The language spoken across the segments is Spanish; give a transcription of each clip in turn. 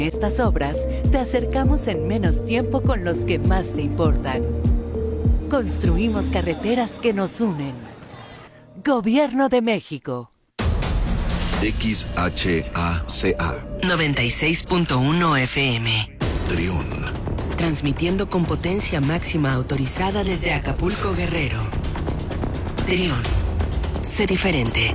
Estas obras te acercamos en menos tiempo con los que más te importan. Construimos carreteras que nos unen. Gobierno de México. XHACA 96.1 FM. Triun. Transmitiendo con potencia máxima autorizada desde Acapulco, Guerrero. Triun. Sé diferente.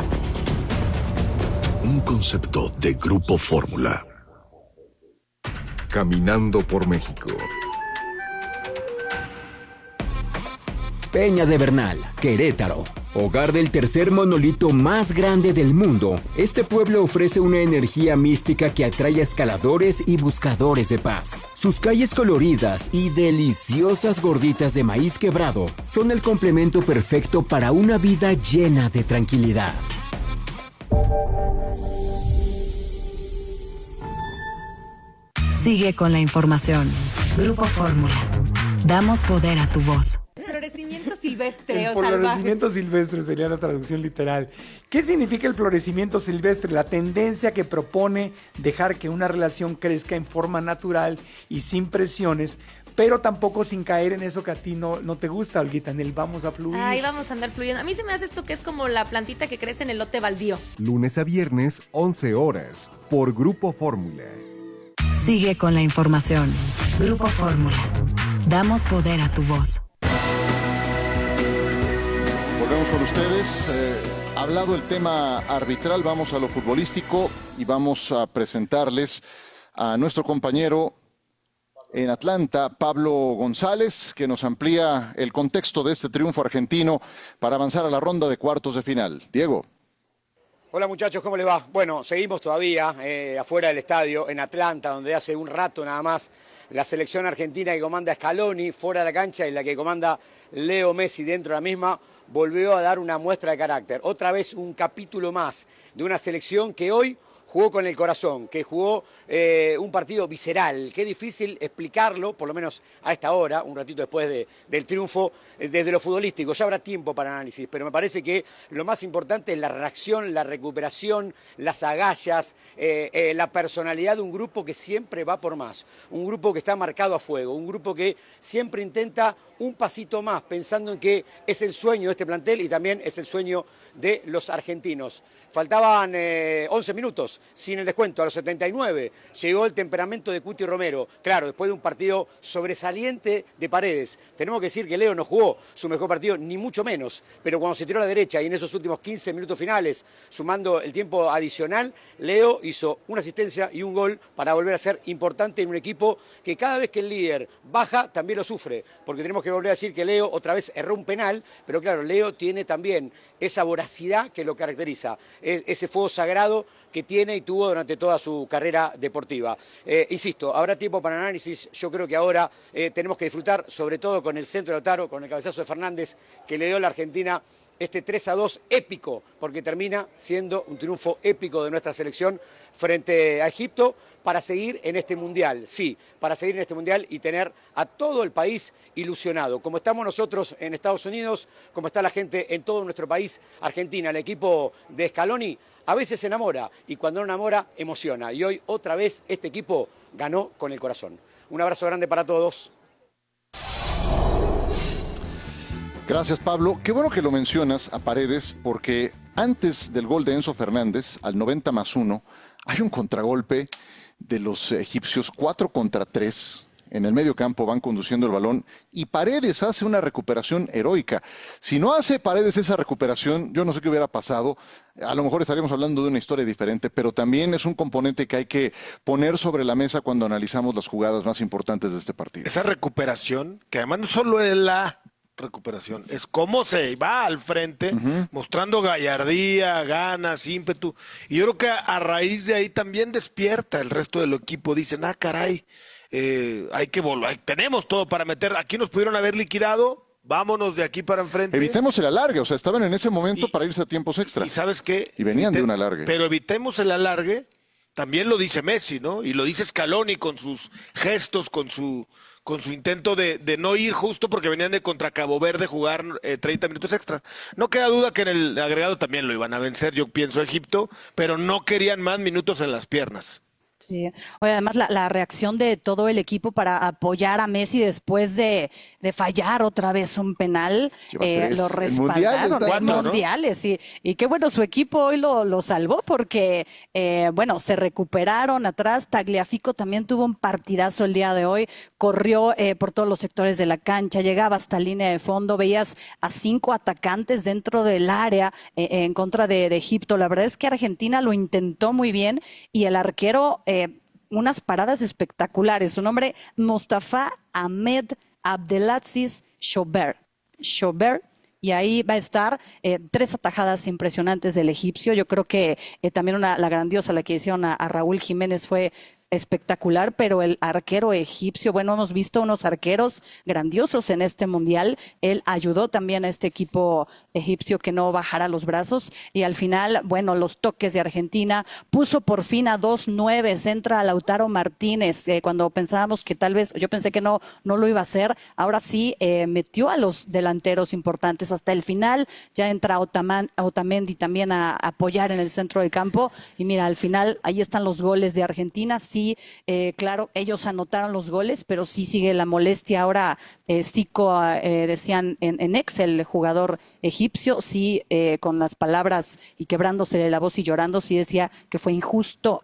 Un concepto de Grupo Fórmula. Caminando por México. Peña de Bernal, Querétaro. Hogar del tercer monolito más grande del mundo, este pueblo ofrece una energía mística que atrae a escaladores y buscadores de paz. Sus calles coloridas y deliciosas gorditas de maíz quebrado son el complemento perfecto para una vida llena de tranquilidad. Sigue con la información. Grupo Fórmula. Damos poder a tu voz. Florecimiento silvestre El florecimiento silvestre sería la traducción literal. ¿Qué significa el florecimiento silvestre? La tendencia que propone dejar que una relación crezca en forma natural y sin presiones, pero tampoco sin caer en eso que a ti no te gusta, Olguita, en el vamos a fluir. Ahí vamos a andar fluyendo. A mí se me hace esto que es como la plantita que crece en el lote baldío. Lunes a viernes, 11 horas, por Grupo Fórmula. Sigue con la información. Grupo Fórmula. Damos poder a tu voz. Volvemos con ustedes. Hablado el tema arbitral, vamos a lo futbolístico y vamos a presentarles a nuestro compañero en Atlanta, Pablo González, que nos amplía el contexto de este triunfo argentino para avanzar a la ronda de cuartos de final. Diego. Hola muchachos, ¿cómo les va? Bueno, seguimos todavía afuera del estadio, en Atlanta, donde hace un rato nada más la selección argentina que comanda Scaloni fuera de la cancha y la que comanda Leo Messi dentro de la misma, volvió a dar una muestra de carácter. Otra vez un capítulo más de una selección que hoy jugó con el corazón, que jugó un partido visceral. Qué difícil explicarlo, por lo menos a esta hora, un ratito después del triunfo, desde lo futbolístico. Ya habrá tiempo para análisis, pero me parece que lo más importante es la reacción, la recuperación, las agallas, la personalidad de un grupo que siempre va por más. Un grupo que está marcado a fuego, un grupo que siempre intenta un pasito más, pensando en que es el sueño de este plantel y también es el sueño de los argentinos. Faltaban 11 minutos. Sin el descuento, a los 79, llegó el temperamento de Cuti Romero. Claro, después de un partido sobresaliente de Paredes. Tenemos que decir que Leo no jugó su mejor partido, ni mucho menos. Pero cuando se tiró a la derecha y en esos últimos 15 minutos finales, sumando el tiempo adicional, Leo hizo una asistencia y un gol para volver a ser importante en un equipo que cada vez que el líder baja, también lo sufre. Porque tenemos que volver a decir que Leo otra vez erró un penal, pero claro, Leo tiene también esa voracidad que lo caracteriza. Ese fuego sagrado que tiene y tuvo durante toda su carrera deportiva. Insisto, habrá tiempo para análisis. Yo creo que ahora tenemos que disfrutar, sobre todo con el centro de Lautaro, con el cabezazo de Fernández, que le dio a la Argentina este 3-2 épico, porque termina siendo un triunfo épico de nuestra selección frente a Egipto para seguir en este Mundial. Sí, para seguir en este Mundial y tener a todo el país ilusionado. Como estamos nosotros en Estados Unidos, como está la gente en todo nuestro país, Argentina, el equipo de Scaloni, a veces se enamora y cuando no enamora, emociona. Y hoy otra vez este equipo ganó con el corazón. Un abrazo grande para todos. Gracias, Pablo. Qué bueno que lo mencionas a Paredes, porque antes del gol de Enzo Fernández, al 90+1, hay un contragolpe de los egipcios, 4-3. En el medio campo van conduciendo el balón y Paredes hace una recuperación heroica. Si no hace Paredes esa recuperación, yo no sé qué hubiera pasado. A lo mejor estaríamos hablando de una historia diferente, pero también es un componente que hay que poner sobre la mesa cuando analizamos las jugadas más importantes de este partido. Esa recuperación, que además no solo es la recuperación, es cómo se va al frente, mostrando gallardía, ganas, ímpetu. Y yo creo que a raíz de ahí también despierta el resto del equipo. Dicen, caray, hay que volver, tenemos todo para meter, aquí nos pudieron haber liquidado, vámonos de aquí para enfrente. Evitemos el alargue, o sea, estaban en ese momento para irse a tiempos extra. ¿Y sabes qué? Y venían de un alargue. Pero evitemos el alargue, también lo dice Messi, ¿no? Y lo dice Scaloni con sus gestos, con su intento de no ir justo porque venían de contra Cabo Verde jugar 30 minutos extra. No queda duda que en el agregado también lo iban a vencer, yo pienso, Egipto, pero no querían más minutos en las piernas. Sí. Oye, además la reacción de todo el equipo para apoyar a Messi después de fallar otra vez un penal, lo respaldaron en mundiales, ¿no? Y qué bueno, su equipo hoy lo salvó porque, bueno, se recuperaron atrás. Tagliafico también tuvo un partidazo el día de hoy, corrió por todos los sectores de la cancha, llegaba hasta línea de fondo, veías a 5 atacantes dentro del área en contra de Egipto. La verdad es que Argentina lo intentó muy bien y el arquero unas paradas espectaculares. Su nombre, Mostafa Ahmed Abdelaziz Shober, y ahí va a estar 3 atajadas impresionantes del egipcio. Yo creo que también la grandiosa, la que hicieron a Raúl Jiménez fue espectacular, pero el arquero egipcio, bueno, hemos visto unos arqueros grandiosos en este mundial. Él ayudó también a este equipo egipcio que no bajara los brazos y al final, bueno, los toques de Argentina, puso por fin a 2-9, entra Lautaro Martínez, cuando pensábamos que tal vez, yo pensé que no lo iba a hacer, ahora sí metió a los delanteros importantes hasta el final, ya entra Otamendi también a apoyar en el centro del campo y mira, al final ahí están los goles de Argentina. Sí, claro, ellos anotaron los goles, pero sí sigue la molestia. Ahora Zico, decían en Excel, el jugador egipcio, sí, con las palabras y quebrándose la voz y llorando, sí decía que fue injusto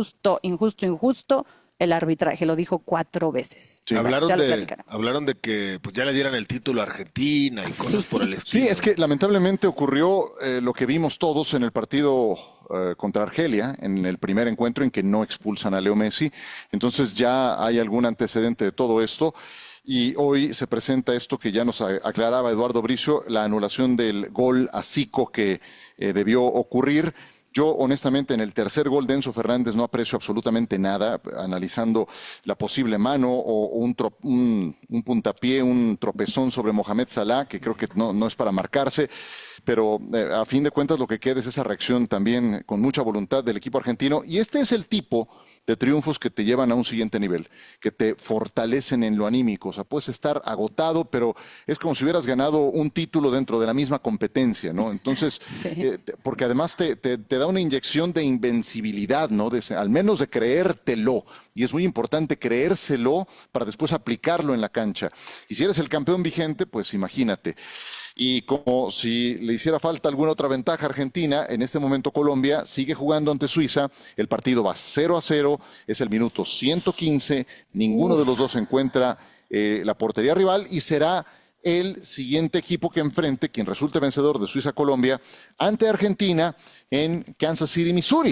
el arbitraje, lo dijo 4 veces. Sí, hablaron de que pues ya le dieran el título a Argentina y cosas por el estilo. Sí, es que lamentablemente ocurrió lo que vimos todos en el partido contra Argelia, en el primer encuentro en que no expulsan a Leo Messi. Entonces ya hay algún antecedente de todo esto. Y hoy se presenta esto que ya nos aclaraba Eduardo Bricio, la anulación del gol a Zico que debió ocurrir. Yo, honestamente, en el tercer gol de Enzo Fernández no aprecio absolutamente nada, analizando la posible mano o un puntapié, un tropezón sobre Mohamed Salah, que creo que no es para marcarse. Pero a fin de cuentas lo que queda es esa reacción también con mucha voluntad del equipo argentino. Y este es el tipo de triunfos que te llevan a un siguiente nivel, que te fortalecen en lo anímico. O sea, puedes estar agotado, pero es como si hubieras ganado un título dentro de la misma competencia, ¿no? Entonces, sí. Porque además te da una inyección de invencibilidad, ¿no? Al menos de creértelo. Y es muy importante creérselo para después aplicarlo en la cancha. Y si eres el campeón vigente, pues imagínate. Y como si le hiciera falta alguna otra ventaja a Argentina, en este momento Colombia sigue jugando ante Suiza, el partido va 0-0, es el minuto 115, ninguno de los dos encuentra la portería rival y será el siguiente equipo que enfrente, quien resulte vencedor de Suiza-Colombia, ante Argentina en Kansas City, Missouri.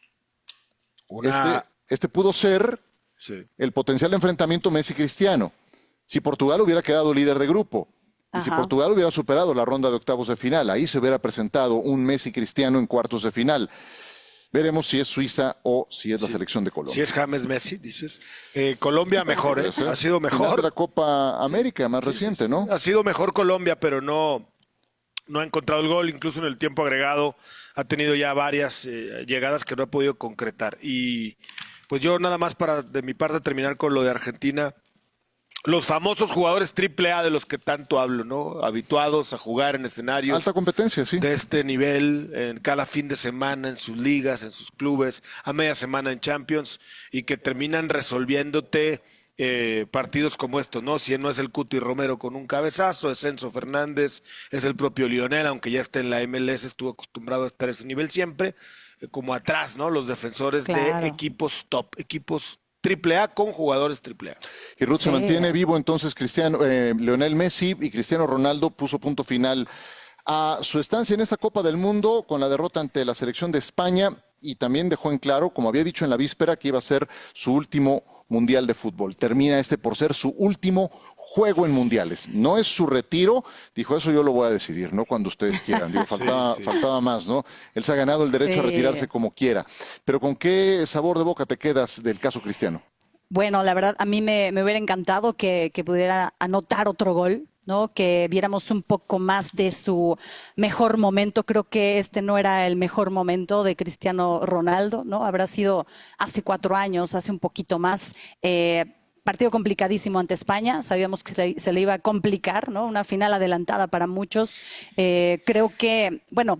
Este pudo ser el potencial enfrentamiento Messi-Cristiano, si Portugal hubiera quedado líder de grupo. Y si Portugal hubiera superado la ronda de octavos de final, ahí se hubiera presentado un Messi Cristiano en cuartos de final. Veremos si es Suiza o si es la selección de Colombia. Si es James Messi, dices. Colombia mejor, ha sido mejor. De la Copa América más reciente, ¿no? Ha sido mejor Colombia, pero no ha encontrado el gol. Incluso en el tiempo agregado ha tenido ya varias llegadas que no ha podido concretar. Y pues yo nada más para de mi parte terminar con lo de Argentina. Los famosos jugadores AAA de los que tanto hablo, ¿no? Habituados a jugar en escenarios. Alta competencia, sí. De este nivel, en cada fin de semana, en sus ligas, en sus clubes, a media semana en Champions, y que terminan resolviéndote partidos como estos, ¿no? Si no es el Cuti Romero con un cabezazo, es Enzo Fernández, es el propio Lionel, aunque ya esté en la MLS, estuvo acostumbrado a estar a ese nivel siempre, como atrás, ¿no? Los defensores de equipos top, equipos AAA con jugadores AAA. Y Ruth se mantiene vivo entonces Lionel Messi, y Cristiano Ronaldo puso punto final a su estancia en esta Copa del Mundo con la derrota ante la selección de España, y también dejó en claro, como había dicho en la víspera, que iba a ser su último Mundial de Fútbol. Termina por ser su último juego en mundiales. No es su retiro, dijo, eso yo lo voy a decidir, ¿no? Cuando ustedes quieran. Digo, faltaba más, ¿no? Él se ha ganado el derecho a retirarse como quiera. Pero ¿con qué sabor de boca te quedas del caso Cristiano? Bueno, la verdad, a mí me hubiera encantado que pudiera anotar otro gol, ¿no? Que viéramos un poco más de su mejor momento. Creo que este no era el mejor momento de Cristiano Ronaldo, ¿no? Habrá sido hace 4 años, hace un poquito más. Partido complicadísimo ante España, sabíamos que se le iba a complicar, ¿no? Una final adelantada para muchos. Creo que, bueno,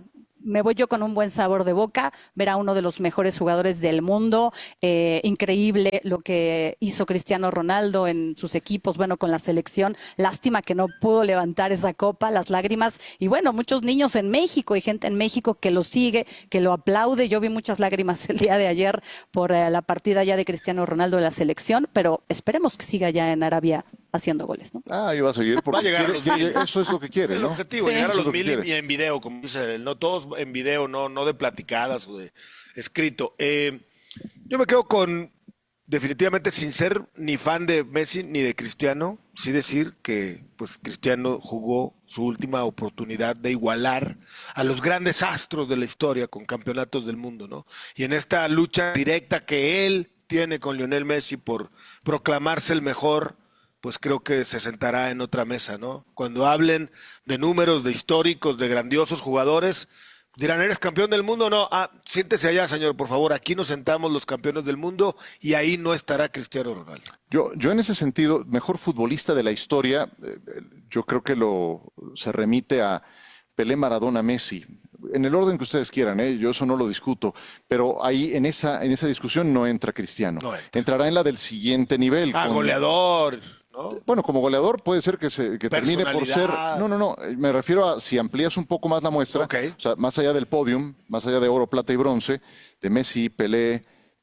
me voy yo con un buen sabor de boca, ver a uno de los mejores jugadores del mundo, increíble lo que hizo Cristiano Ronaldo en sus equipos, bueno, con la selección, lástima que no pudo levantar esa copa, las lágrimas, y bueno, muchos niños en México y gente en México que lo sigue, que lo aplaude. Yo vi muchas lágrimas el día de ayer por la partida ya de Cristiano Ronaldo de la selección, pero esperemos que siga ya en Arabia haciendo goles, ¿no? Y va a seguir porque eso es lo que quiere, el ¿no? objetivo, llegar a los 1000 y en video, como dice, no todos en video, no de platicadas o de escrito. Yo me quedo con, definitivamente, sin ser ni fan de Messi ni de Cristiano, sí decir que pues Cristiano jugó su última oportunidad de igualar a los grandes astros de la historia con campeonatos del mundo, ¿no? Y en esta lucha directa que él tiene con Lionel Messi por proclamarse el mejor, pues creo que se sentará en otra mesa, ¿no? Cuando hablen de números, de históricos, de grandiosos jugadores, dirán, ¿eres campeón del mundo? No, siéntese allá, señor, por favor, aquí nos sentamos los campeones del mundo y ahí no estará Cristiano Ronaldo. Yo en ese sentido, mejor futbolista de la historia, yo creo que se remite a Pelé, Maradona, Messi. En el orden que ustedes quieran, yo eso no lo discuto, pero ahí en esa discusión no entra Cristiano. No entra. Entrará en la del siguiente nivel. Goleador, ¿no? Bueno, como goleador puede ser que termine por ser... No, me refiero a si amplías un poco más la muestra, o sea, más allá del podium, más allá de oro, plata y bronce, de Messi, Pelé,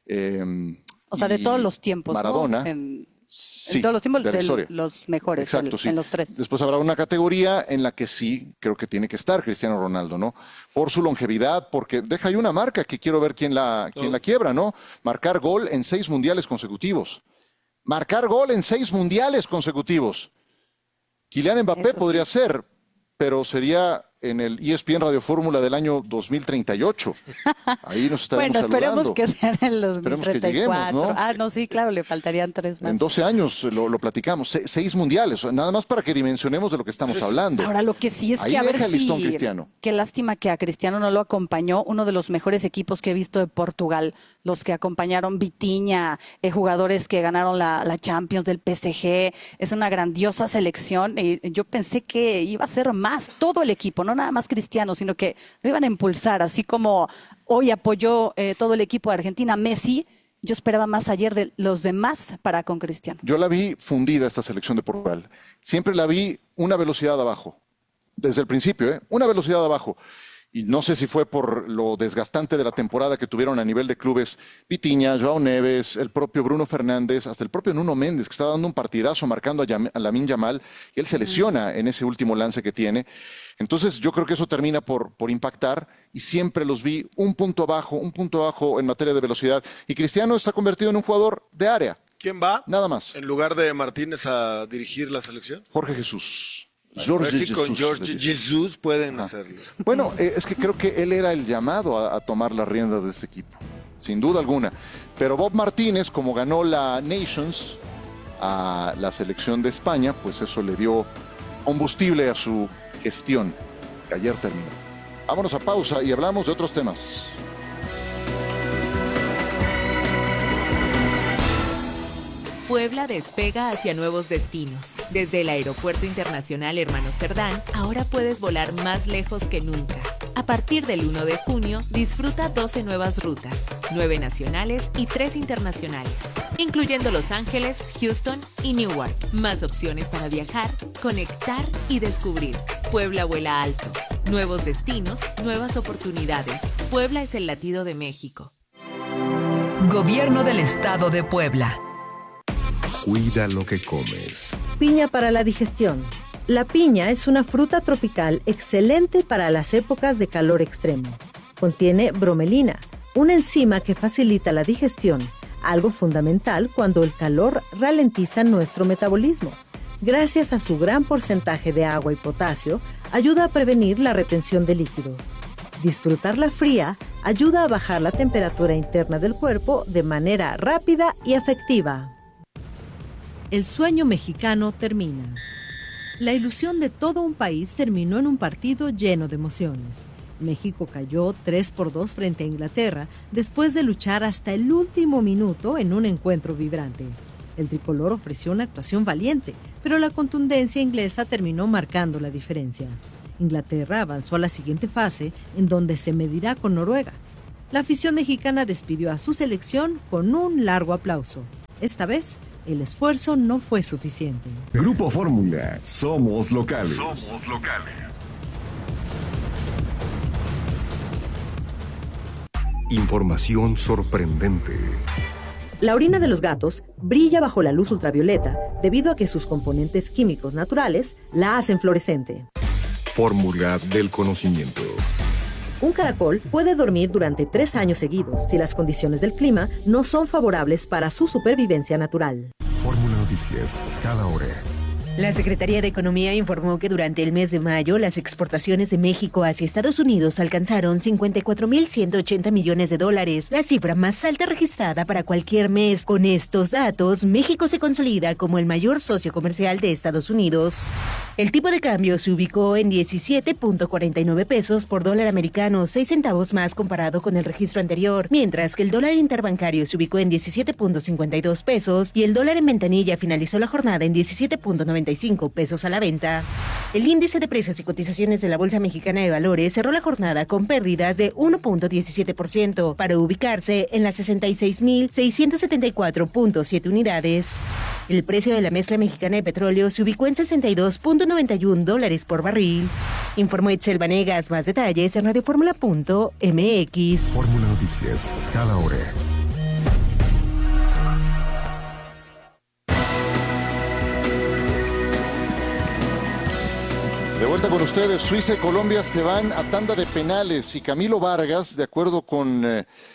o sea, de todos los tiempos, Maradona, ¿no? En todos los tiempos, de los mejores. Exacto, sí. En los tres. Después habrá una categoría en la que sí creo que tiene que estar Cristiano Ronaldo, ¿no? Por su longevidad, porque deja ahí una marca que quiero ver quién la quiebra, ¿no? Marcar gol en 6 mundiales consecutivos. Marcar gol en 6 mundiales consecutivos. Kylian Mbappé podría ser, pero sería en el ESPN Radio Fórmula del año 2038. Ahí nos estaremos saludando. Esperemos que sea en el 2034. Lleguemos, ¿no? No, sí, claro, le faltarían 3 más. En 12 años lo platicamos, 6 mundiales, nada más para que dimensionemos de lo que estamos hablando. Ahora, lo que sí es ahí que a ver si... Cristiano. Qué lástima que a Cristiano no lo acompañó uno de los mejores equipos que he visto de Portugal, los que acompañaron Vitinha, jugadores que ganaron la Champions del PSG. Es una grandiosa selección. Yo pensé que iba a ser más todo el equipo, no nada más Cristiano, sino que lo iban a impulsar, así como hoy apoyó todo el equipo de Argentina Messi. Yo esperaba más ayer de los demás para con Cristiano. Yo la vi fundida esta selección de Portugal. Siempre la vi una velocidad abajo. Desde el principio, una velocidad abajo. Y no sé si fue por lo desgastante de la temporada que tuvieron a nivel de clubes Vitinha, Joao Neves, el propio Bruno Fernández, hasta el propio Nuno Méndez, que estaba dando un partidazo marcando a Lamine Yamal, y él se lesiona en ese último lance que tiene. Entonces yo creo que eso termina por impactar, y siempre los vi un punto abajo en materia de velocidad. Y Cristiano está convertido en un jugador de área. ¿Quién va? Nada más. En lugar de Martínez a dirigir la selección. Jorge Jesús. Con Jorge Jesús pueden hacerlo. Bueno, es que creo que él era el llamado a tomar las riendas de este equipo, sin duda alguna. Pero Bob Martínez, como ganó la Nations a la selección de España, pues eso le dio combustible a su gestión, que ayer terminó. Vámonos a pausa y hablamos de otros temas. Puebla despega hacia nuevos destinos. Desde el Aeropuerto Internacional Hermanos Cerdán, ahora puedes volar más lejos que nunca. A partir del 1 de junio, disfruta 12 nuevas rutas, 9 nacionales y 3 internacionales, incluyendo Los Ángeles, Houston y Newark. Más opciones para viajar, conectar y descubrir. Puebla vuela alto. Nuevos destinos, nuevas oportunidades. Puebla es el latido de México. Gobierno del Estado de Puebla. Cuida lo que comes. Piña para la digestión. La piña es una fruta tropical excelente para las épocas de calor extremo. Contiene bromelina, una enzima que facilita la digestión, algo fundamental cuando el calor ralentiza nuestro metabolismo. Gracias a su gran porcentaje de agua y potasio, ayuda a prevenir la retención de líquidos. Disfrutarla fría ayuda a bajar la temperatura interna del cuerpo de manera rápida y efectiva. El sueño mexicano termina. La ilusión de todo un país terminó en un partido lleno de emociones. México cayó 3-2 frente a Inglaterra después de luchar hasta el último minuto en un encuentro vibrante. El tricolor ofreció una actuación valiente, pero la contundencia inglesa terminó marcando la diferencia. Inglaterra avanzó a la siguiente fase, en donde se medirá con Noruega. La afición mexicana despidió a su selección con un largo aplauso. Esta vez, el esfuerzo no fue suficiente. Grupo Fórmula, somos locales. Somos locales. Información sorprendente. La orina de los gatos brilla bajo la luz ultravioleta debido a que sus componentes químicos naturales la hacen fluorescente. Fórmula del conocimiento. Un caracol puede dormir durante 3 años seguidos si las condiciones del clima no son favorables para su supervivencia natural. Fórmula Noticias, cada hora. La Secretaría de Economía informó que durante el mes de mayo las exportaciones de México hacia Estados Unidos alcanzaron $54,180 millones, la cifra más alta registrada para cualquier mes. Con estos datos, México se consolida como el mayor socio comercial de Estados Unidos. El tipo de cambio se ubicó en 17.49 pesos por dólar americano, 6 centavos más comparado con el registro anterior, mientras que el dólar interbancario se ubicó en 17.52 pesos y el dólar en ventanilla finalizó la jornada en 17.95 pesos a la venta. El índice de precios y cotizaciones de la Bolsa Mexicana de Valores cerró la jornada con pérdidas de 1.17% para ubicarse en las 66.674.7 unidades. El precio de la mezcla mexicana de petróleo se ubicó en $62.91 por barril. Informó Itzel Vanegas. Más detalles en radioformula.mx. Fórmula Noticias, cada hora. De vuelta con ustedes, Suiza y Colombia se van a tanda de penales y Camilo Vargas, de acuerdo con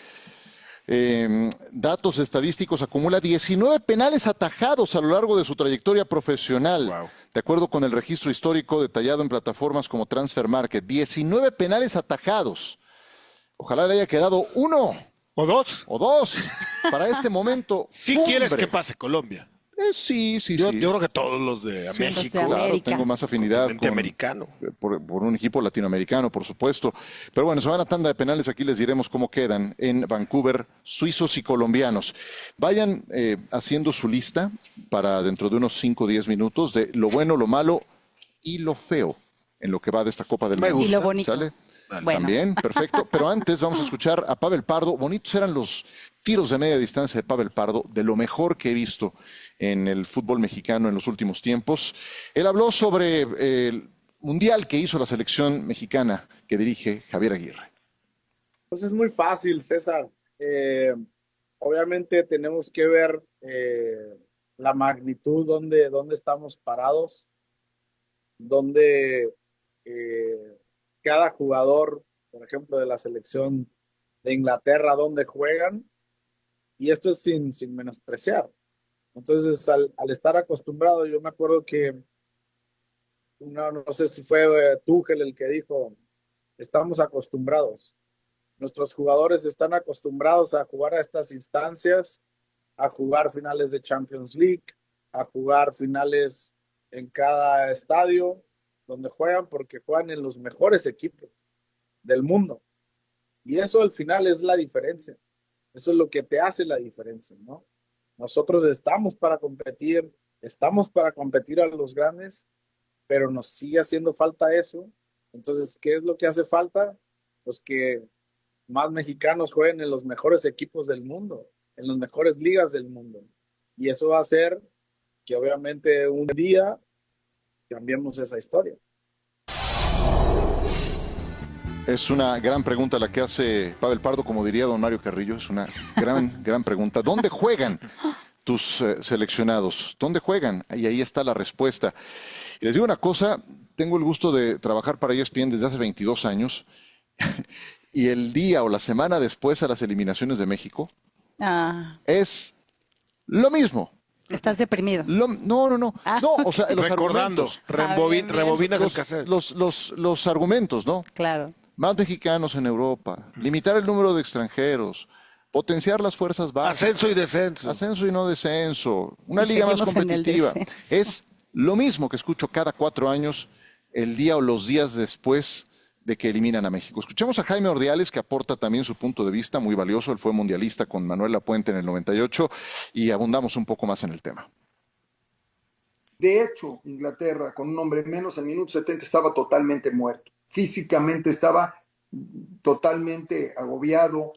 datos estadísticos, acumula 19 penales atajados a lo largo de su trayectoria profesional. Wow. De acuerdo con el registro histórico detallado en plataformas como Transfer Market, 19 penales atajados. Ojalá le haya quedado uno. ¿O dos? O dos. Para este momento. Si quieres que pase Colombia. Sí. Yo creo que todos los de México. Claro, tengo más afinidad con americano. Por un equipo latinoamericano, por supuesto. Pero bueno, se van a tanda de penales. Aquí les diremos cómo quedan en Vancouver, suizos y colombianos. Vayan haciendo su lista para dentro de unos 5 o 10 minutos de lo bueno, lo malo y lo feo en lo que va de esta Copa del Mundo. Y lo bonito. ¿Sale? Bueno. También, perfecto. Pero antes vamos a escuchar a Pavel Pardo. Bonitos eran los tiros de media distancia de Pavel Pardo, de lo mejor que he visto en el fútbol mexicano en los últimos tiempos. Él habló sobre el mundial que hizo la selección mexicana que dirige Javier Aguirre. Pues es muy fácil, César. Obviamente tenemos que ver la magnitud, dónde estamos parados, donde cada jugador, por ejemplo, de la selección de Inglaterra, dónde juegan, y esto es sin menospreciar. Entonces, al estar acostumbrado, yo me acuerdo que, no sé si fue Tuchel el que dijo, estamos acostumbrados. Nuestros jugadores están acostumbrados a jugar a estas instancias, a jugar finales de Champions League, a jugar finales en cada estadio donde juegan, porque juegan en los mejores equipos del mundo. Y eso al final es la diferencia. Eso es lo que te hace la diferencia, ¿no? Nosotros estamos para competir a los grandes, pero nos sigue haciendo falta eso. Entonces, ¿qué es lo que hace falta? Pues que más mexicanos jueguen en los mejores equipos del mundo, en las mejores ligas del mundo. Y eso va a hacer que obviamente un día cambiemos esa historia. Es una gran pregunta la que hace Pavel Pardo, como diría don Mario Carrillo, es una gran pregunta. ¿Dónde juegan tus seleccionados? ¿Dónde juegan? Y ahí está la respuesta. Y les digo una cosa, tengo el gusto de trabajar para ESPN desde hace 22 años y el día o la semana después a las eliminaciones de México es lo mismo. ¿Estás deprimido? No, o sea, los recordando, argumentos. rebobinas el cassette. Los argumentos, ¿no? Claro. Más mexicanos en Europa, limitar el número de extranjeros, potenciar las fuerzas básicas. Ascenso y descenso. Ascenso y no descenso. Una liga más competitiva. Es lo mismo que escucho cada 4 años, el día o los días después de que eliminan a México. Escuchamos a Jaime Ordiales, que aporta también su punto de vista muy valioso. Él fue mundialista con Manuel Lapuente en el 98 y abundamos un poco más en el tema. De hecho, Inglaterra, con un hombre menos, en minuto 70 estaba totalmente muerto. Físicamente estaba totalmente agobiado,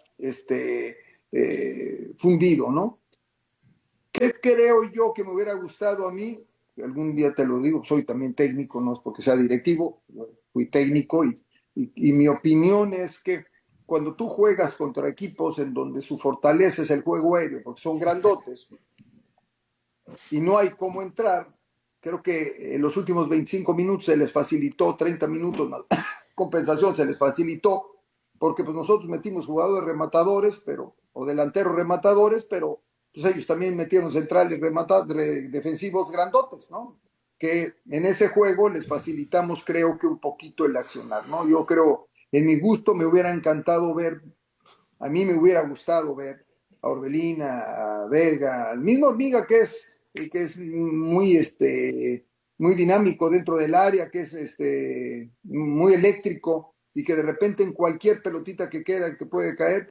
fundido, ¿no? ¿Qué creo yo que me hubiera gustado a mí? Algún día te lo digo, soy también técnico, no es porque sea directivo, fui técnico y mi opinión es que cuando tú juegas contra equipos en donde su fortaleza es el juego aéreo, porque son grandotes y no hay cómo entrar, creo que en los últimos 25 minutos se les facilitó, 30 minutos, compensación se les facilitó, porque pues nosotros metimos jugadores rematadores, o delanteros rematadores, pero pues ellos también metieron centrales defensivos grandotes, ¿no? Que en ese juego les facilitamos, creo que un poquito el accionar, ¿no? Yo creo, en mi gusto me hubiera encantado ver, a mí me hubiera gustado ver a Orbelín, a Vega, al mismo Hormiga que es muy dinámico dentro del área, que es muy eléctrico y que de repente en cualquier pelotita que queda que puede caer.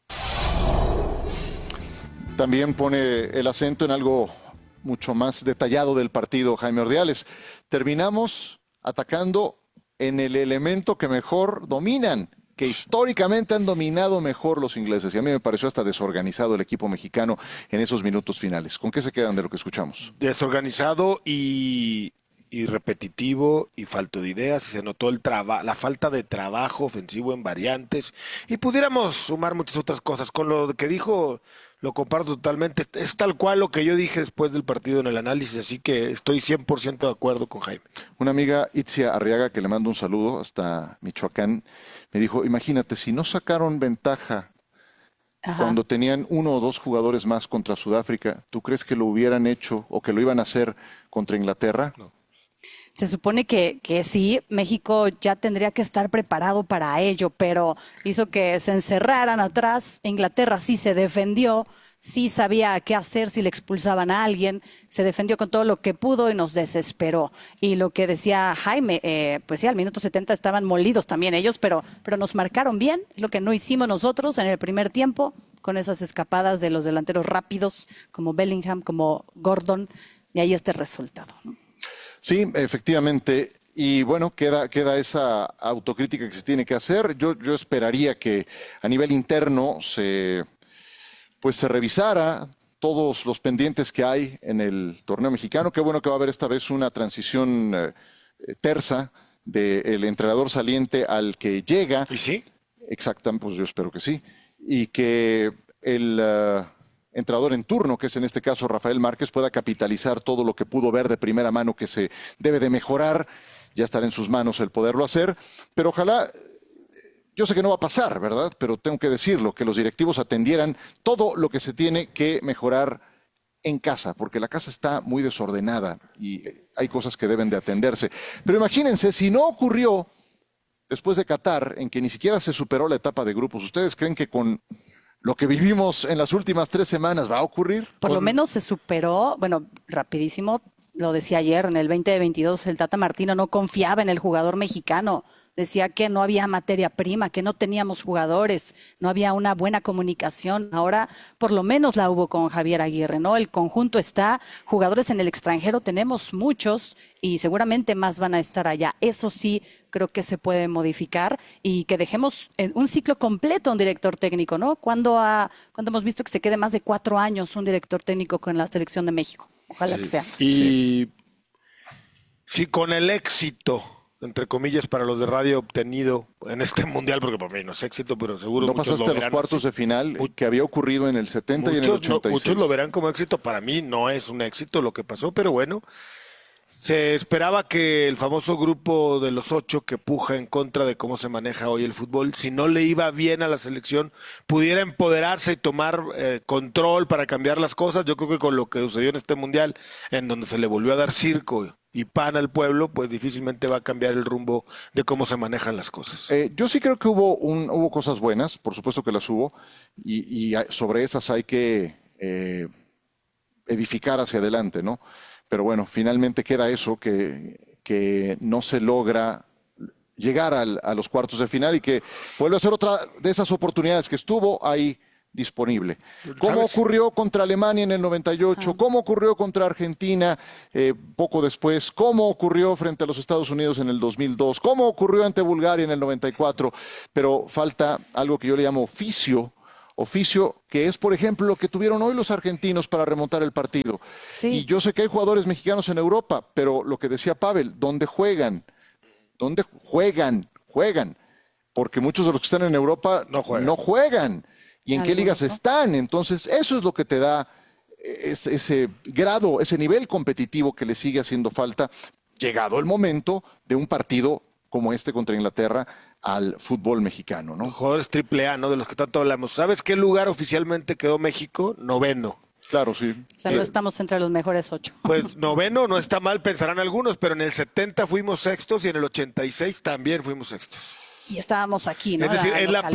También pone el acento en algo mucho más detallado del partido Jaime Ordiales. Terminamos atacando en el elemento que mejor dominan, que históricamente han dominado mejor los ingleses. Y a mí me pareció hasta desorganizado el equipo mexicano en esos minutos finales. ¿Con qué se quedan de lo que escuchamos? Desorganizado y repetitivo y falto de ideas, y se notó la falta de trabajo ofensivo en variantes, y pudiéramos sumar muchas otras cosas. Con lo que dijo, lo comparto totalmente, es tal cual lo que yo dije después del partido en el análisis, así que estoy 100% de acuerdo con Jaime. Una amiga, Itzia Arriaga, que le mando un saludo hasta Michoacán, me dijo, imagínate, si no sacaron ventaja cuando tenían 1 o 2 jugadores más contra Sudáfrica, ¿tú crees que lo hubieran hecho o que lo iban a hacer contra Inglaterra? No. Se supone que sí, México ya tendría que estar preparado para ello, pero hizo que se encerraran atrás. Inglaterra sí se defendió, sí sabía qué hacer si le expulsaban a alguien, se defendió con todo lo que pudo y nos desesperó. Y lo que decía Jaime, pues sí, al minuto 70 estaban molidos también ellos, pero nos marcaron bien, lo que no hicimos nosotros en el primer tiempo, con esas escapadas de los delanteros rápidos, como Bellingham, como Gordon, y ahí este resultado, ¿no? Sí, efectivamente. Y bueno, queda esa autocrítica que se tiene que hacer. Yo esperaría que a nivel interno se revisara todos los pendientes que hay en el torneo mexicano. Qué bueno que va a haber esta vez una transición tersa del entrenador saliente al que llega. ¿Y sí? Exactamente, pues yo espero que sí. Y que el entrenador en turno, que es en este caso Rafael Márquez, pueda capitalizar todo lo que pudo ver de primera mano que se debe de mejorar. Ya estará en sus manos el poderlo hacer, pero ojalá, yo sé que no va a pasar, ¿verdad? Pero tengo que decirlo, que los directivos atendieran todo lo que se tiene que mejorar en casa, porque la casa está muy desordenada y hay cosas que deben de atenderse. Pero imagínense, si no ocurrió después de Qatar, en que ni siquiera se superó la etapa de grupos, ¿ustedes creen que con lo que vivimos en las últimas 3 semanas va a ocurrir? Por lo menos se superó, bueno, rapidísimo, lo decía ayer, en el 2022 el Tata Martino no confiaba en el jugador mexicano, decía que no había materia prima, que no teníamos jugadores, no había una buena comunicación. Ahora por lo menos la hubo con Javier Aguirre, ¿no? El conjunto está, jugadores en el extranjero tenemos muchos y seguramente más van a estar allá. Eso sí creo que se puede modificar y que dejemos un ciclo completo a un director técnico, ¿no? ¿Cuándo hemos visto que se quede más de 4 años un director técnico con la selección de México? Ojalá que sea. Y si con el éxito, entre comillas, para los de radio obtenido en este mundial, porque para mí no es éxito, pero seguro no muchos pasaste a los cuartos de final que había ocurrido en el 70 y en el 86. Muchos lo verán como éxito, para mí no es un éxito lo que pasó, pero bueno, se esperaba que el famoso grupo de los 8 que puja en contra de cómo se maneja hoy el fútbol, si no le iba bien a la selección, pudiera empoderarse y tomar control para cambiar las cosas. Yo creo que con lo que sucedió en este mundial, en donde se le volvió a dar circo y pan al pueblo, pues difícilmente va a cambiar el rumbo de cómo se manejan las cosas. Yo sí creo que hubo cosas buenas, por supuesto que las hubo, y sobre esas hay que edificar hacia adelante, ¿no? Pero bueno, finalmente queda eso, que no se logra llegar a los cuartos de final y que vuelve a ser otra de esas oportunidades que estuvo ahí disponible. ¿Cómo ocurrió contra Alemania en el 98? ¿Cómo ocurrió contra Argentina poco después? ¿Cómo ocurrió frente a los Estados Unidos en el 2002? ¿Cómo ocurrió ante Bulgaria en el 94? Pero falta algo que yo le llamo oficio, que es, por ejemplo, lo que tuvieron hoy los argentinos para remontar el partido. Sí. Y yo sé que hay jugadores mexicanos en Europa, pero lo que decía Pavel, ¿dónde juegan? ¿Dónde juegan? Juegan. Porque muchos de los que están en Europa no juegan. ¿Y en qué ligas están? Entonces, eso es lo que te da ese grado, ese nivel competitivo que le sigue haciendo falta, llegado el momento de un partido como este contra Inglaterra, al fútbol mexicano, ¿no? Los jugadores AAA, ¿no? De los que tanto hablamos. ¿Sabes qué lugar oficialmente quedó México? 9º. Claro, sí. O sea, no estamos entre los mejores 8. Pues 9º no está mal, pensarán algunos, pero en el 70 fuimos sextos y en el 86 también fuimos sextos. Y estábamos aquí, ¿no? Es decir,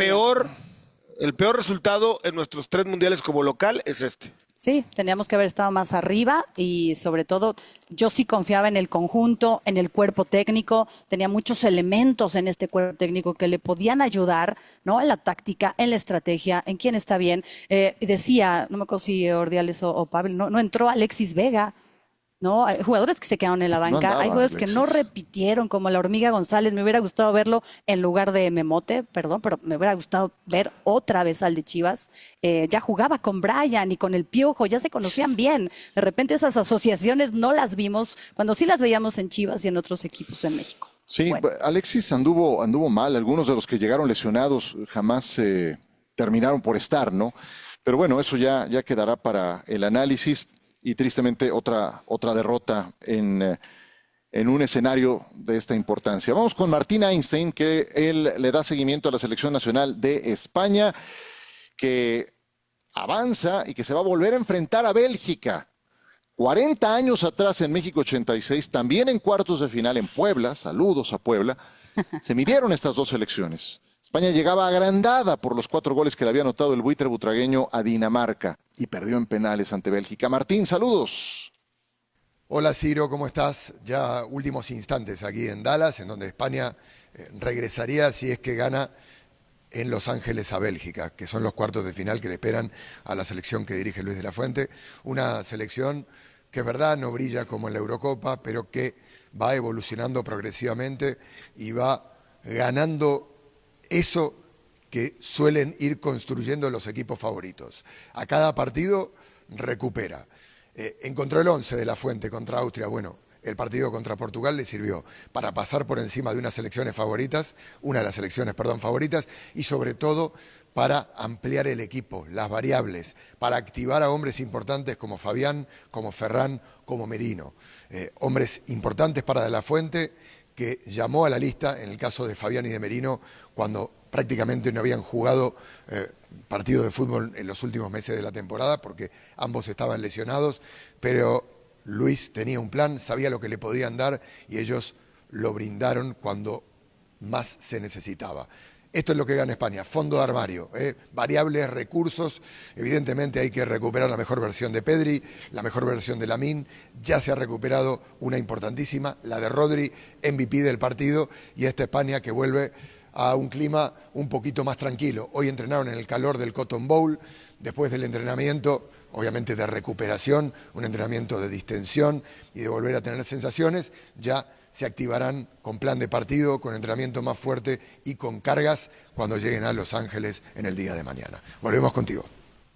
el peor resultado en nuestros 3 mundiales como local es este. Sí, teníamos que haber estado más arriba y sobre todo yo sí confiaba en el conjunto, en el cuerpo técnico, tenía muchos elementos en este cuerpo técnico que le podían ayudar, ¿no? En la táctica, en la estrategia, en quién está bien. Decía, no me acuerdo si Ordiales o Pavel, no entró Alexis Vega. ¿No? Hay jugadores que se quedaron en la banca, hay jugadores que no repitieron, como la Hormiga González. Me hubiera gustado verlo en lugar de Memote, pero me hubiera gustado ver otra vez al de Chivas. Ya jugaba con Brian y con el Piojo, ya se conocían bien. De repente esas asociaciones no las vimos, cuando sí las veíamos en Chivas y en otros equipos en México. Sí, bueno. Alexis anduvo mal, algunos de los que llegaron lesionados jamás terminaron por estar, ¿no? Pero bueno, eso ya quedará para el análisis. Y tristemente otra derrota en un escenario de esta importancia. Vamos con Martín Einstein, que él le da seguimiento a la selección nacional de España, que avanza y que se va a volver a enfrentar a Bélgica. 40 años atrás, en México 86, también en cuartos de final en Puebla, saludos a Puebla, se midieron estas dos selecciones. España llegaba agrandada por los 4 goles que le había anotado el buitre butragueño a Dinamarca y perdió en penales ante Bélgica. Martín, saludos. Hola Ciro, ¿cómo estás? Ya últimos instantes aquí en Dallas, en donde España regresaría si es que gana en Los Ángeles a Bélgica, que son los cuartos de final que le esperan a la selección que dirige Luis de la Fuente. Una selección que es verdad no brilla como en la Eurocopa, pero que va evolucionando progresivamente y va ganando eso que suelen ir construyendo los equipos favoritos. A cada partido recupera. Encontró el 11 de la Fuente contra Austria. Bueno, el partido contra Portugal le sirvió para pasar por encima de una de las selecciones favoritas, y sobre todo para ampliar el equipo, las variables, para activar a hombres importantes como Fabián, como Ferran, como Merino. Hombres importantes para De la Fuente, que llamó a la lista, en el caso de Fabián y de Merino, cuando prácticamente no habían jugado partidos de fútbol en los últimos meses de la temporada, porque ambos estaban lesionados, pero Luis tenía un plan, sabía lo que le podían dar y ellos lo brindaron cuando más se necesitaba. Esto es lo que gana España, fondo de armario, variables, recursos. Evidentemente hay que recuperar la mejor versión de Pedri, la mejor versión de Lamine. Ya se ha recuperado una importantísima, la de Rodri, MVP del partido, y esta España que vuelve a un clima un poquito más tranquilo. Hoy entrenaron en el calor del Cotton Bowl, después del entrenamiento, obviamente de recuperación, un entrenamiento de distensión y de volver a tener sensaciones, ya se activarán con plan de partido, con entrenamiento más fuerte y con cargas cuando lleguen a Los Ángeles en el día de mañana. Volvemos contigo.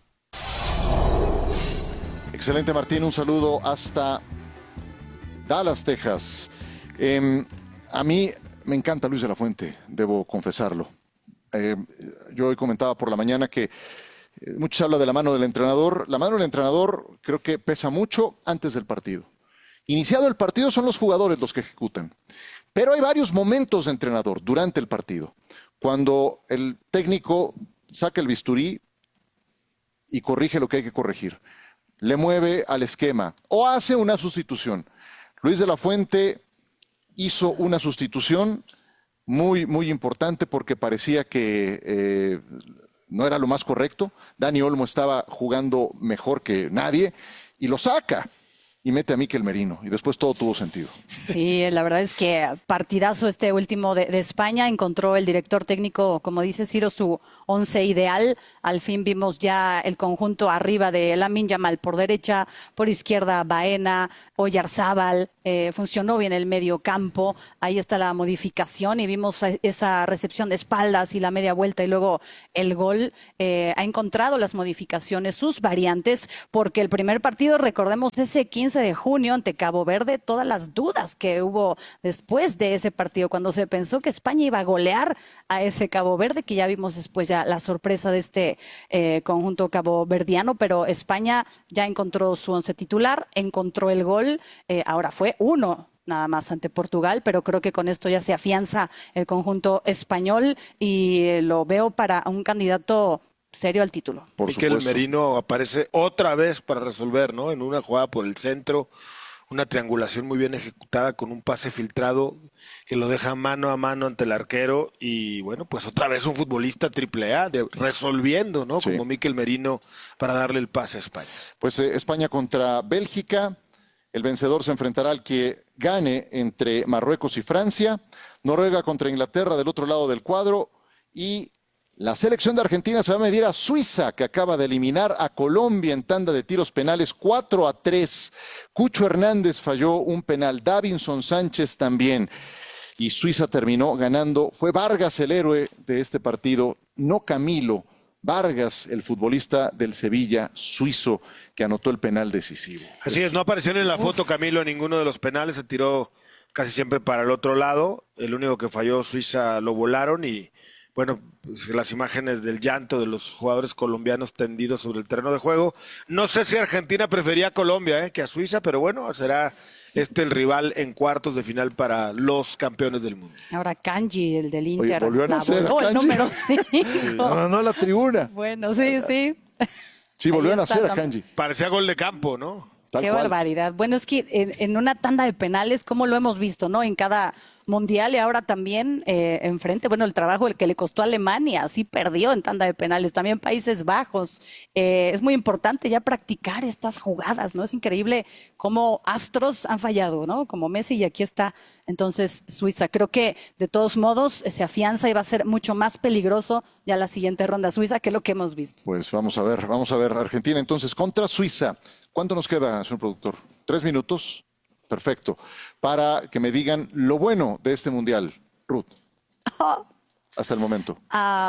Excelente, Martín. Un saludo hasta Dallas, Texas. A mí me encanta Luis de la Fuente, debo confesarlo. Yo hoy comentaba por la mañana que mucho se habla de la mano del entrenador. La mano del entrenador creo que pesa mucho antes del partido. Iniciado el partido son los jugadores los que ejecutan, pero hay varios momentos de entrenador durante el partido, cuando el técnico saca el bisturí y corrige lo que hay que corregir, le mueve al esquema o hace una sustitución. Luis de la Fuente hizo una sustitución muy, muy importante porque parecía que no era lo más correcto. Dani Olmo estaba jugando mejor que nadie y lo saca. y mete a Mikel Merino, y después todo tuvo sentido. Sí, la verdad es que partidazo este último de España. Encontró el director técnico, como dice Ciro, su 11 ideal. Al fin vimos ya el conjunto arriba de Lamine Yamal por derecha, por izquierda Baena, Oyarzábal. Funcionó bien el medio campo. Ahí está la modificación y vimos esa recepción de espaldas y la media vuelta y luego el gol. Ha encontrado las modificaciones, sus variantes, porque el primer partido, recordemos, ese 15 de junio ante Cabo Verde, todas las dudas que hubo después de ese partido, cuando se pensó que España iba a golear a ese Cabo Verde, que ya vimos después ya la sorpresa de este conjunto caboverdiano, pero España ya encontró su 11 titular, encontró el gol, ahora fue uno nada más ante Portugal, pero creo que con esto ya se afianza el conjunto español y lo veo para un candidato serio al título. Mikel Merino aparece otra vez para resolver, ¿no? En una jugada por el centro, una triangulación muy bien ejecutada con un pase filtrado que lo deja mano a mano ante el arquero y bueno, pues otra vez un futbolista AAA resolviendo, ¿no? Sí. Como Mikel Merino para darle el pase a España. Pues España contra Bélgica. El vencedor se enfrentará al que gane entre Marruecos y Francia, Noruega contra Inglaterra del otro lado del cuadro, y la selección de Argentina se va a medir a Suiza, que acaba de eliminar a Colombia en tanda de tiros penales 4-3. Cucho Hernández falló un penal, Davinson Sánchez también, y Suiza terminó ganando. Fue Vargas el héroe de este partido, no Camilo. Vargas, el futbolista del Sevilla suizo que anotó el penal decisivo. Así es, no apareció en la foto Camilo en ninguno de los penales, se tiró casi siempre para el otro lado, el único que falló Suiza lo volaron y bueno, pues las imágenes del llanto de los jugadores colombianos tendidos sobre el terreno de juego. No sé si Argentina prefería a Colombia que a Suiza, pero bueno, será el rival en cuartos de final para los campeones del mundo. Ahora Kanji, el del Inter, volvió a nacer, el número 5. No, la tribuna. Bueno, sí. Sí, volvió a nacer a Kanji. Parecía gol de campo, ¿no? Qué barbaridad. Bueno, es que en una tanda de penales, como lo hemos visto, ¿no? En cada mundial y ahora también enfrente, bueno, el trabajo que le costó a Alemania, sí perdió en tanda de penales, también Países Bajos. Es muy importante ya practicar estas jugadas, ¿no? Es increíble cómo astros han fallado, ¿no? Como Messi, y aquí está entonces Suiza. Creo que de todos modos se afianza y va a ser mucho más peligroso ya la siguiente ronda Suiza que lo que hemos visto. Pues vamos a ver, Argentina entonces contra Suiza. ¿Cuánto nos queda, señor productor? 3 minutos. Perfecto. Para que me digan lo bueno de este mundial, Ruth. Hasta el momento.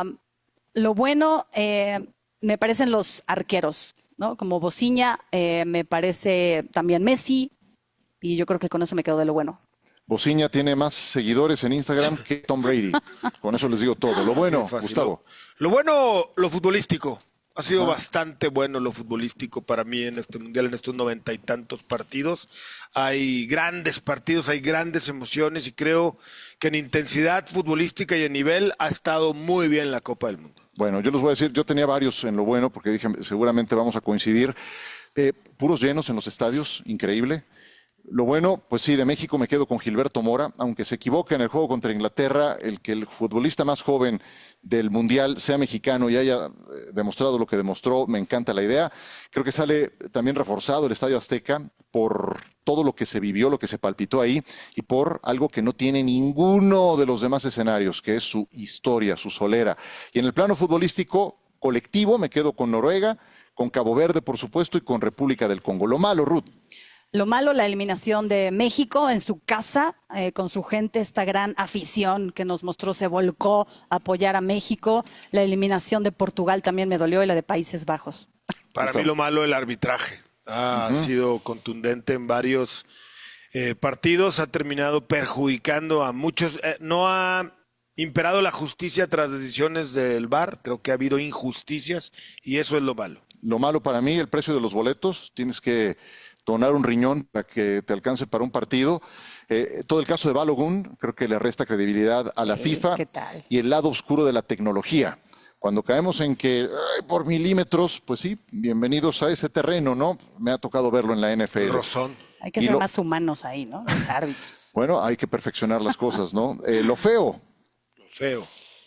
Lo bueno me parecen los arqueros, ¿no? Como Bociña, me parece también Messi, y yo creo que con eso me quedo de lo bueno. Bociña tiene más seguidores en Instagram que Tom Brady. Con eso les digo todo. Lo bueno, sí, Gustavo. Lo bueno, lo futbolístico. Ha sido bastante bueno lo futbolístico para mí en este mundial, en estos 90 y tantos partidos. Hay grandes partidos, hay grandes emociones y creo que en intensidad futbolística y en nivel ha estado muy bien la Copa del Mundo. Bueno, yo les voy a decir, yo tenía varios en lo bueno porque dije seguramente vamos a coincidir. Puros llenos en los estadios, increíble. Lo bueno, pues sí, de México me quedo con Gilberto Mora, aunque se equivoca en el juego contra Inglaterra, el que el futbolista más joven del Mundial sea mexicano y haya demostrado lo que demostró, me encanta la idea. Creo que sale también reforzado el Estadio Azteca por todo lo que se vivió, lo que se palpitó ahí y por algo que no tiene ninguno de los demás escenarios, que es su historia, su solera. Y en el plano futbolístico colectivo me quedo con Noruega, con Cabo Verde, por supuesto, y con República del Congo. Lo malo, Ruth. Lo malo, la eliminación de México en su casa, con su gente, esta gran afición que nos mostró, se volcó a apoyar a México. La eliminación de Portugal también me dolió y la de Países Bajos. Para mí lo malo, el arbitraje. Ha sido contundente en varios partidos, ha terminado perjudicando a muchos. No ha imperado la justicia tras decisiones del VAR, creo que ha habido injusticias y eso es lo malo. Lo malo para mí, el precio de los boletos, tienes que donar un riñón para que te alcance para un partido. Todo el caso de Balogun creo que le resta credibilidad a la FIFA. ¿Qué tal? Y el lado oscuro de la tecnología. Cuando caemos en que por milímetros, pues sí, bienvenidos a ese terreno, ¿no? Me ha tocado verlo en la NFL. Rozón. Hay que ser más humanos ahí, ¿no? Los árbitros. Bueno, hay que perfeccionar las cosas, ¿no? Lo feo. Lo feo.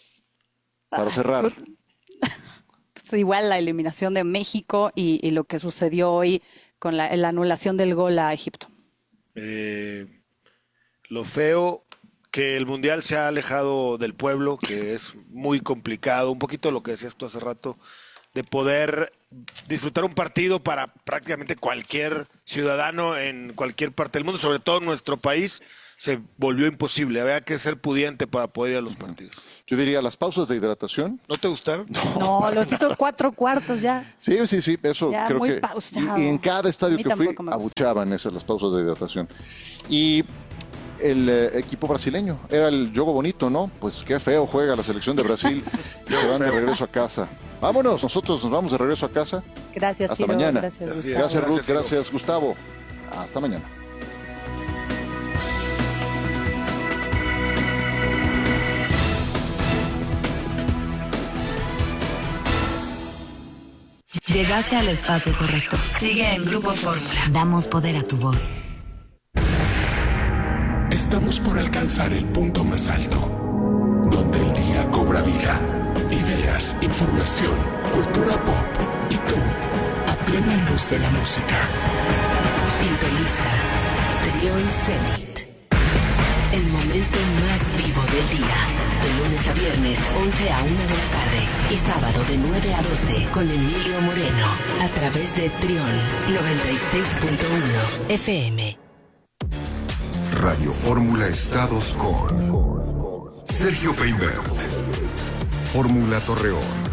Para cerrar. Pues igual la eliminación de México y lo que sucedió hoy con la anulación del gol a Egipto. Lo feo que el Mundial se ha alejado del pueblo, que es muy complicado, un poquito lo que decías tú hace rato, de poder disfrutar un partido para prácticamente cualquier ciudadano en cualquier parte del mundo, sobre todo en nuestro país, se volvió imposible. Había que ser pudiente para poder ir a los partidos. Yo diría las pausas de hidratación. ¿No te gustaron? No, los hizo 4 cuartos ya. Sí, eso ya creo muy que. Pausado. Y en cada estadio que fui, abuchaban esas las pausas de hidratación. Y el equipo brasileño, era el juego bonito, ¿no? Pues qué feo juega la selección de Brasil. Se van de regreso a casa. Vámonos, nosotros nos vamos de regreso a casa. Gracias, hasta Ciro. mañana. Gracias, Ruth. Gracias, Gustavo. Hasta mañana. Llegaste al espacio correcto. Sigue en Grupo Fórmula. Damos poder a tu voz. Estamos por alcanzar el punto más alto, donde el día cobra vida. Ideas, información, cultura pop y tú, a plena luz de la música. Sintoniza Trión Zenit. El momento más vivo del día. De lunes a viernes, 11 a 1 de la tarde. Y sábado de 9 a 12 con Emilio Moreno. A través de Trión 96.1 FM. Radio Fórmula Estados con Sergio Peinbert. Fórmula Torreón.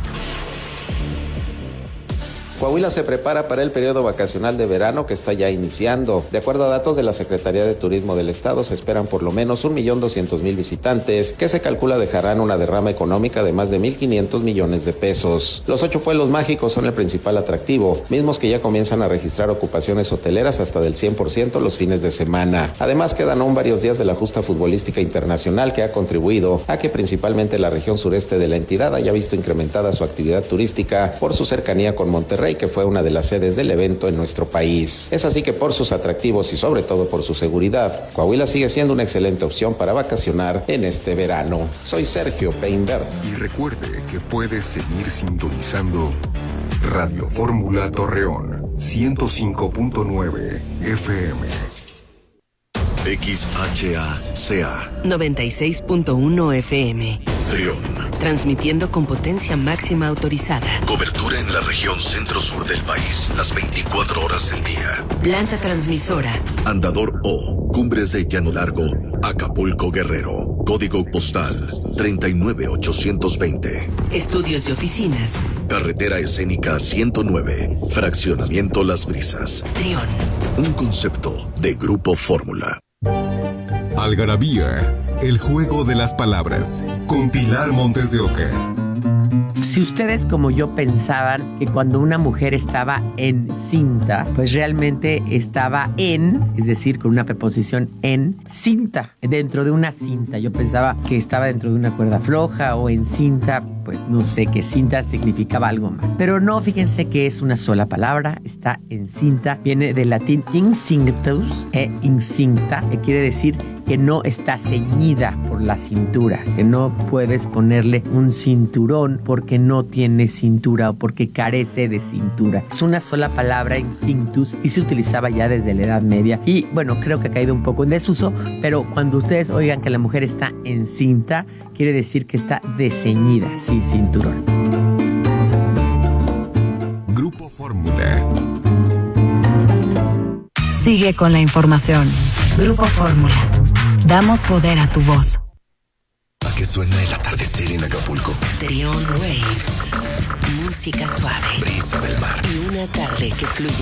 Coahuila se prepara para el periodo vacacional de verano que está ya iniciando. De acuerdo a datos de la Secretaría de Turismo del Estado, se esperan por lo menos 1.200.000 visitantes, que se calcula dejarán una derrama económica de más de 1.500 millones de pesos. Los 8 pueblos mágicos son el principal atractivo, mismos que ya comienzan a registrar ocupaciones hoteleras hasta del 100% los fines de semana. Además, quedan aún varios días de la justa futbolística internacional que ha contribuido a que principalmente la región sureste de la entidad haya visto incrementada su actividad turística por su cercanía con Monterrey, que fue una de las sedes del evento en nuestro país. Es así que por sus atractivos y sobre todo por su seguridad, Coahuila sigue siendo una excelente opción para vacacionar en este verano. Soy Sergio Peinbert. Y recuerde que puedes seguir sintonizando Radio Fórmula Torreón 105.9 FM. XHACA 96.1 FM. Trión. Transmitiendo con potencia máxima autorizada. Cobertura en la región centro-sur del país, las 24 horas del día. Planta transmisora. Andador O, Cumbres de Llano Largo, Acapulco, Guerrero. Código postal 39820. Estudios y oficinas. Carretera Escénica 109, Fraccionamiento Las Brisas. Trión. Un concepto de Grupo Fórmula. Algarabía, el juego de las palabras, con Pilar Montes de Oca. Si ustedes como yo pensaban que cuando una mujer estaba encinta, pues realmente estaba es decir, con una preposición en cinta, dentro de una cinta. Yo pensaba que estaba dentro de una cuerda floja o en cinta, pues no sé, que cinta significaba algo más. Pero no, fíjense que es una sola palabra, está encinta, viene del latín incinctus incinta, que quiere decir que no está ceñida por la cintura, que no puedes ponerle un cinturón porque no tiene cintura o porque carece de cintura. Es una sola palabra, incinctus, y se utilizaba ya desde la Edad Media. Y bueno, creo que ha caído un poco en desuso, pero cuando ustedes oigan que la mujer está encinta, quiere decir que está desceñida, sin cinturón. Grupo Fórmula. Sigue con la información. Grupo Fórmula. Damos poder a tu voz. ¿A qué suena el atardecer en Acapulco? Trión Waves. Música suave. Brisa del mar. Y una tarde que fluye